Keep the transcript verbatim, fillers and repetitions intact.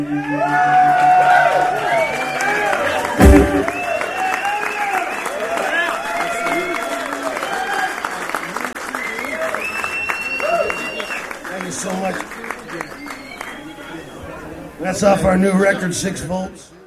Thank you so much. That's off our new record, Six Volts.